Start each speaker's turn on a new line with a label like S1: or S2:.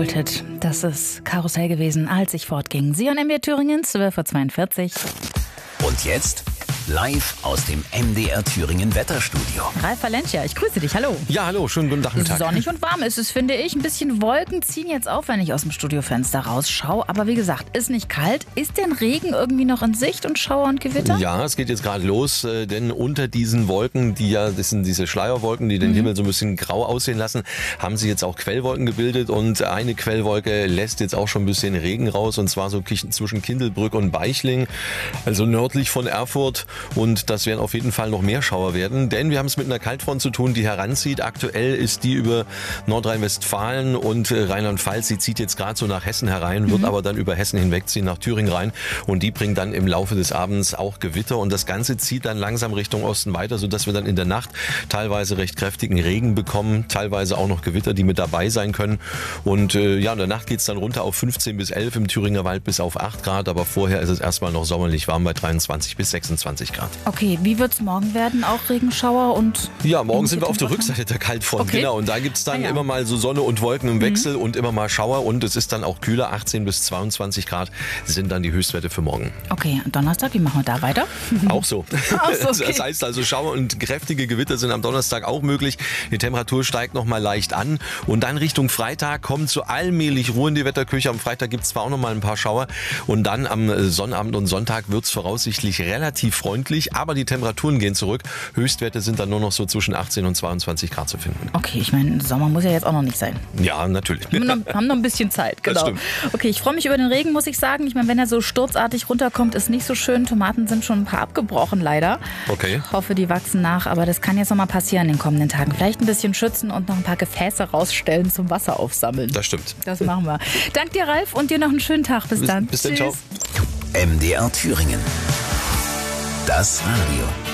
S1: Kulthit. Das ist Karussell gewesen, als ich fortging. Sie und MDR Thüringen, 12:42 Uhr.
S2: Und jetzt live aus dem MDR Thüringen Wetterstudio.
S1: Ralf Valencia, ich grüße dich. Hallo.
S3: Ja, hallo, schönen guten Nachmittag.
S1: Sonnig und warm ist es, finde ich. Ein bisschen Wolken ziehen jetzt auf, wenn ich aus dem Studiofenster rausschaue. Aber wie gesagt, ist nicht kalt. Ist denn Regen irgendwie noch in Sicht und Schauer und Gewitter?
S3: Ja, es geht jetzt gerade los, denn unter diesen Wolken, das sind diese Schleierwolken, die den Himmel so ein bisschen grau aussehen lassen, haben sie jetzt auch Quellwolken gebildet und eine Quellwolke lässt jetzt auch schon ein bisschen Regen raus, und zwar so zwischen Kindelbrück und Beichling, also nördlich von Erfurt, und das werden auf jeden Fall noch mehr Schauer werden, denn wir haben es mit einer Kaltfront zu tun, die heranzieht. Aktuell ist die über Nordrhein-Westfalen und Rheinland-Pfalz, sie zieht jetzt gerade so nach Hessen herein, wird aber dann über Hessen hinwegziehen nach Thüringen rein, und die bringt dann im Laufe des Abends auch Gewitter, und das Ganze zieht dann langsam Richtung Osten weiter, sodass wir dann in der Nacht teilweise recht kräftigen Regen bekommen, teilweise auch noch Gewitter, die mit dabei sein können, und in der Nacht geht es dann runter auf 15 bis 11, im Thüringer Wald bis auf 8 Grad, aber vorher ist es erstmal noch sommerlich warm bei 23 bis 26 Grad.
S1: Okay, wie wird es morgen werden? Auch Regenschauer und...
S3: Ja, morgen sind wir auf der Rückseite der Kaltfront,
S1: okay.
S3: Genau, und da gibt es dann immer mal so Sonne und Wolken im Wechsel und immer mal Schauer, und es ist dann auch kühler, 18 bis 22 Grad sind dann die Höchstwerte für morgen.
S1: Okay, und Donnerstag, wie machen wir da weiter?
S3: Auch so.
S1: Okay.
S3: Das heißt also, Schauer und kräftige Gewitter sind am Donnerstag auch möglich. Die Temperatur steigt noch mal leicht an, und dann Richtung Freitag kommt so allmählich Ruhe in die Wetterküche. Am Freitag gibt es zwar auch noch mal ein paar Schauer, und dann am Sonnabend und Sonntag wird es voraussichtlich relativ freundlich, aber die Temperaturen gehen zurück. Höchstwerte sind dann nur noch so zwischen 18 und 22 Grad zu finden.
S1: Okay, ich meine, Sommer muss ja jetzt auch noch nicht sein.
S3: Ja, natürlich.
S1: Wir haben noch ein bisschen Zeit, genau.
S3: Das stimmt.
S1: Okay, ich freue mich über den Regen, muss ich sagen. Ich meine, wenn er so sturzartig runterkommt, ist nicht so schön. Tomaten sind schon ein paar abgebrochen, leider.
S3: Okay.
S1: Ich hoffe, die wachsen nach, aber das kann jetzt noch mal passieren in den kommenden Tagen. Vielleicht ein bisschen schützen und noch ein paar Gefäße rausstellen zum Wasser aufsammeln.
S3: Das stimmt.
S1: Das machen wir. Dank dir, Ralf, und dir noch einen schönen Tag. Bis dann.
S3: Bis dann, ciao.
S2: MDR Thüringen. Das Radio.